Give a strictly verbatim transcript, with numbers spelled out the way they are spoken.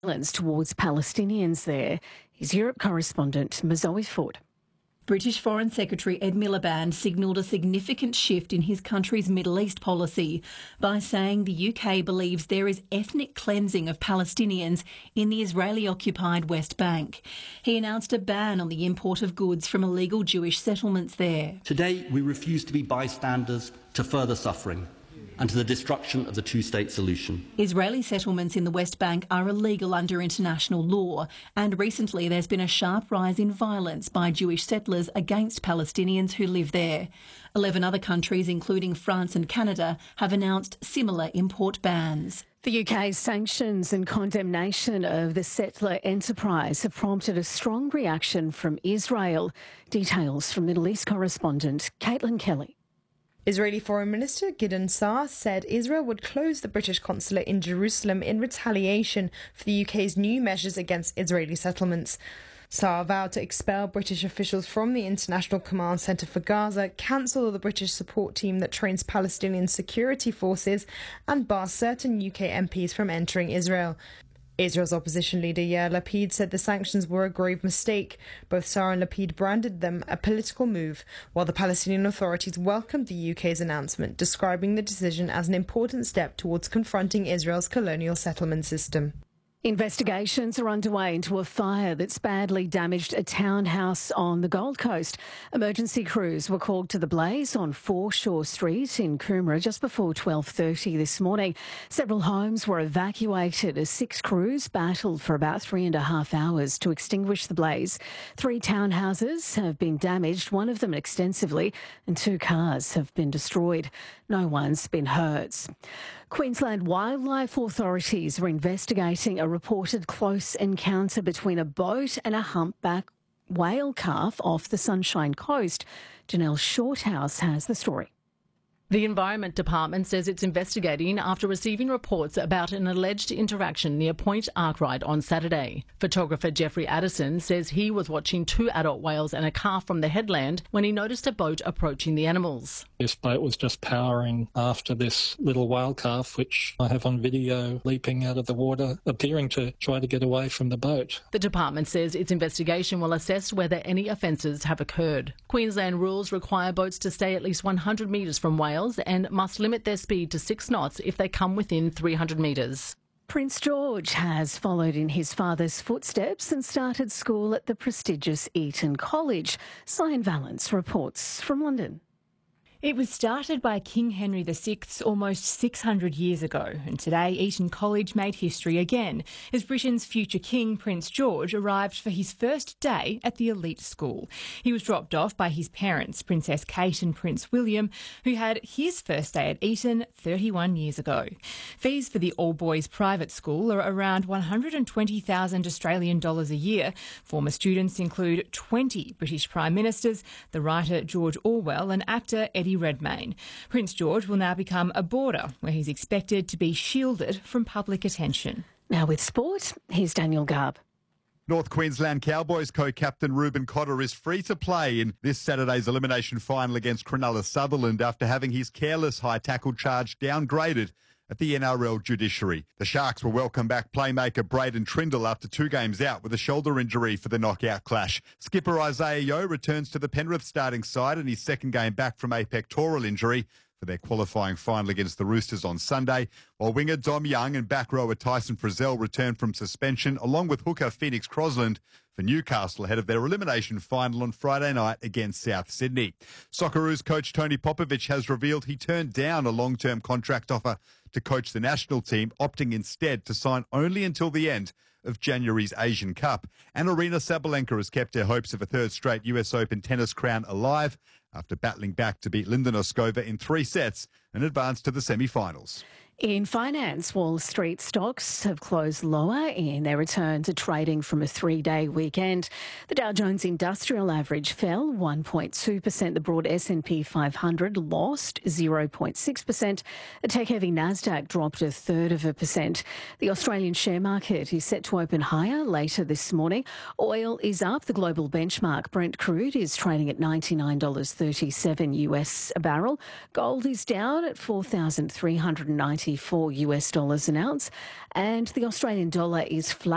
Violence towards Palestinians there. Is Europe correspondent Mazoe Ford. British Foreign Secretary Ed Miliband signalled a significant shift in his country's Middle East policy by saying the U K believes there is ethnic cleansing of Palestinians in the Israeli-occupied West Bank. He announced a ban on the import of goods from illegal Jewish settlements there. Today, we refuse to be bystanders to further suffering and to the destruction of the two-state solution. Israeli settlements in the West Bank are illegal under international law, and recently there's been a sharp rise in violence by Jewish settlers against Palestinians who live there. Eleven other countries, including France and Canada, have announced similar import bans. The U K's sanctions and condemnation of the settler enterprise have prompted a strong reaction from Israel. Details from Middle East correspondent Caitlin Kelly. Israeli Foreign Minister Gideon Saar said Israel would close the British consulate in Jerusalem in retaliation for the U K's new measures against Israeli settlements. Saar vowed to expel British officials from the International Command Centre for Gaza, cancel the British support team that trains Palestinian security forces, and bar certain U K M Ps from entering Israel. Israel's opposition leader Yair Lapid said the sanctions were a grave mistake. Both Saar and Lapid branded them a political move, while the Palestinian authorities welcomed the U K's announcement, describing the decision as an important step towards confronting Israel's colonial settlement system. Investigations are underway into a fire that's badly damaged a townhouse on the Gold Coast. Emergency crews were called to the blaze on Foreshore Street in Coomera just before twelve thirty this morning. Several homes were evacuated as six crews battled for about three and a half hours to extinguish the blaze. Three townhouses have been damaged, one of them extensively, and two cars have been destroyed. No one's been hurt. Queensland wildlife authorities are investigating a reported close encounter between a boat and a humpback whale calf off the Sunshine Coast. Janelle Shorthouse has the story. The Environment Department says it's investigating after receiving reports about an alleged interaction near Point Arkwright on Saturday. Photographer Jeffrey Addison says he was watching two adult whales and a calf from the headland when he noticed a boat approaching the animals. This boat was just powering after this little whale calf, which I have on video leaping out of the water, appearing to try to get away from the boat. The department says its investigation will assess whether any offences have occurred. Queensland rules require boats to stay at least one hundred metres from whales and must limit their speed to six knots if they come within three hundred metres. Prince George has followed in his father's footsteps and started school at the prestigious Eton College. Cyan Valence reports from London. It was started by King Henry the Sixth almost six hundred years ago, and today Eton College made history again as Britain's future king, Prince George, arrived for his first day at the elite school. He was dropped off by his parents, Princess Kate and Prince William, who had his first day at Eton thirty-one years ago. Fees for the all-boys private school are around one hundred twenty thousand Australian dollars a year. Former students include twenty British Prime Ministers, the writer George Orwell and actor Eddie Redmayne. Prince George will now become a boarder, where he's expected to be shielded from public attention. Now with sport, here's Daniel Garb. North Queensland Cowboys co-captain Reuben Cotter is free to play in this Saturday's elimination final against Cronulla Sutherland after having his careless high tackle charge downgraded at the N R L judiciary. The Sharks will welcome back playmaker Braden Trindle after two games out with a shoulder injury for the knockout clash. Skipper Isaiah Yeo returns to the Penrith starting side in his second game back from a pectoral injury for their qualifying final against the Roosters on Sunday, while winger Dom Young and back rower Tyson Frizzell return from suspension, along with hooker Phoenix Crosland for Newcastle ahead of their elimination final on Friday night against South Sydney. Socceroos coach Tony Popovic has revealed he turned down a long-term contract offer to coach the national team, opting instead to sign only until the end of January's Asian Cup. And Aryna Sabalenka has kept her hopes of a third straight U S Open tennis crown alive after battling back to beat Linda Noskova in three sets and advance to the semi-finals. In finance, Wall Street stocks have closed lower in their return to trading from a three-day weekend. The Dow Jones Industrial Average fell one point two percent. The broad S and P five hundred lost zero point six percent. A tech-heavy Nasdaq dropped a third of a percent. The Australian share market is set to open higher later this morning. Oil is up. The global benchmark Brent crude is trading at ninety-nine dollars thirty-seven U S a barrel. Gold is down at four thousand three hundred ninety-four U S dollars an ounce, and the Australian dollar is flat.